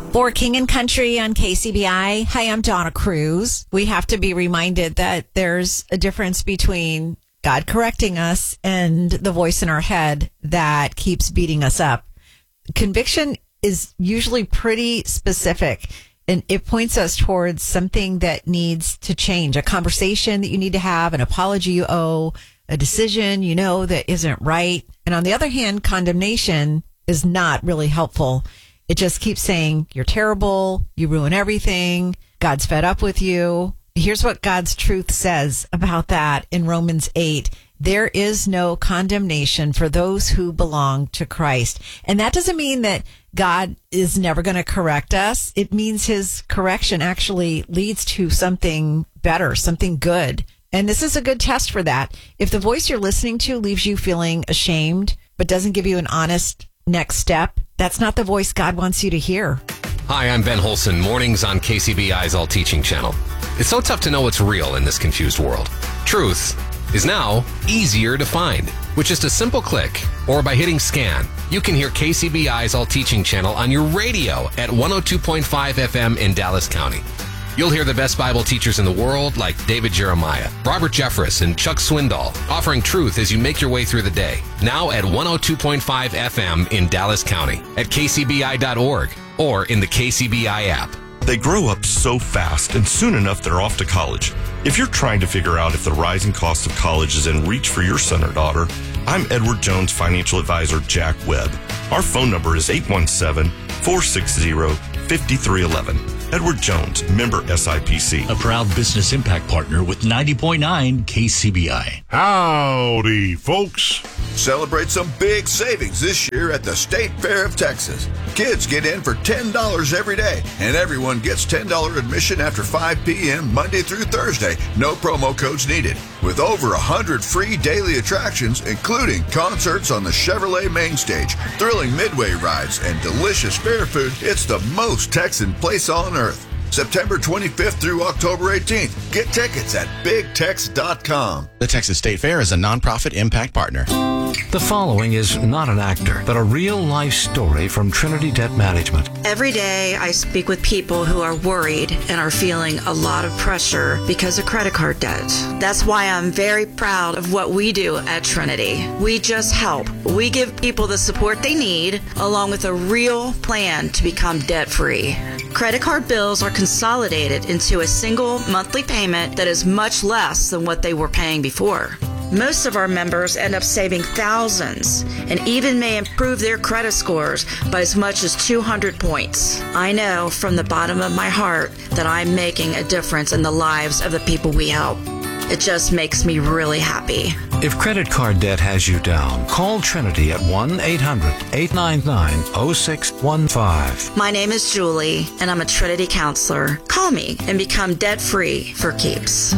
For King and Country on KCBI, hi, I'm Donna Cruz. We have to be reminded that there's a difference between God correcting us and the voice in our head that keeps beating us up. Conviction is usually pretty specific, and it points us towards something that needs to change, a conversation that you need to have, an apology you owe, a decision you know that isn't right. And on the other hand, condemnation is not really helpful. It just keeps saying, you're terrible, you ruin everything, God's fed up with you. Here's what God's truth says about that in Romans 8. There is no condemnation for those who belong to Christ. And that doesn't mean that God is never going to correct us. It means his correction actually leads to something better, something good. And this is a good test for that. If the voice you're listening to leaves you feeling ashamed, but doesn't give you an honest next step, that's not the voice God wants you to hear. Hi, I'm Ben Holson, mornings on KCBI's All Teaching channel. It's so tough to know what's real in this confused world. Truth is now easier to find. With just a simple click or by hitting scan, you can hear KCBI's All Teaching channel on your radio at 102.5 FM in Dallas County. You'll hear the best Bible teachers in the world like David Jeremiah, Robert Jeffress, and Chuck Swindoll offering truth as you make your way through the day. Now at 102.5 FM in Dallas County, at kcbi.org, or in the KCBI app. They grow up so fast, and soon enough they're off to college. If you're trying to figure out if the rising cost of college is in reach for your son or daughter, I'm Edward Jones financial advisor Jack Webb. Our phone number is 817-460-5311. Edward Jones, member SIPC. A proud business impact partner with 90.9 KCBI. Howdy, folks. Celebrate some big savings this year at the State Fair of Texas. Kids get in for $10 every day, and everyone gets $10 admission after 5 p.m. Monday through Thursday. No promo codes needed. With over 100 free daily attractions, including concerts on the Chevrolet main stage, thrilling midway rides, and delicious fair food, it's the most Texan place on earth. September 25th through October 18th. Get tickets at BigTex.com. The Texas State Fair is a nonprofit impact partner. The following is not an actor, but a real-life story from Trinity Debt Management. Every day I speak with people who are worried and are feeling a lot of pressure because of credit card debt. That's why I'm very proud of what we do at Trinity. We just help. We give people the support they need, along with a real plan to become debt-free. Credit card bills are consolidated into a single monthly payment that is much less than what they were paying before. Most of our members end up saving thousands and even may improve their credit scores by as much as 200 points. I know from the bottom of my heart that I'm making a difference in the lives of the people we help. It just makes me really happy. If credit card debt has you down, call Trinity at 1-800-899-0615. My name is Julie, and I'm a Trinity counselor. Call me and become debt-free for keeps.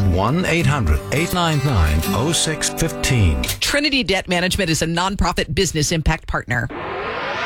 1-800-899-0615. Trinity Debt Management is a nonprofit business impact partner.